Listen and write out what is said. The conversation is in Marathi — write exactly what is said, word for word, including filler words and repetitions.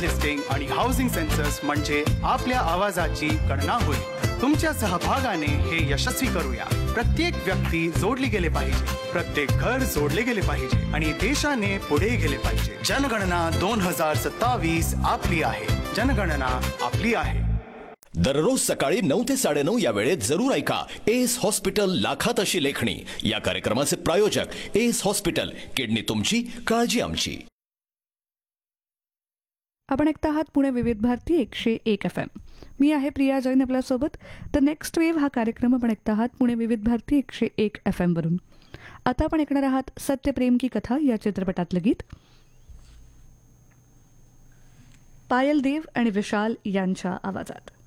लिस्टिंग आणि हाऊसिंग सेन्सस म्हणजे आपल्या आवाजाची गणना होईल. तुमच्या सहभागाने हे यशस्वी करूया. प्रत्येक व्यक्ती जोडली गेले पाहिजे, प्रत्येक घर जोडले गेले पाहिजे आणि देशाने पुढे गेले पाहिजे. जनगणना दोन हजार सत्तावीस आपली आहे. जनगणना आपली आहे. दररोज सकाळी नऊ ते साडेनऊ या वेळेत जरूर ऐका एस हॉस्पिटल लाखात अशी लेखणी. या कार्यक्रमाचे प्रायोजक एस हॉस्पिटल. किडनी तुमची, काळजी आमची. आपण ऐकता आहात पुणे विविध भारती एकशे एक एफ एम. मी आहे प्रिया जैन आपल्यासोबत. द नेक्स्ट वेव्ह हा कार्यक्रम आपण ऐकता आहात पुणे विविध भारती एकशे एक एफ एम वरून. आता आपण ऐकणार आहात सत्य प्रेम की कथा या चित्रपटातलं गीत पायल देव आणि विशाल यांच्या आवाजात.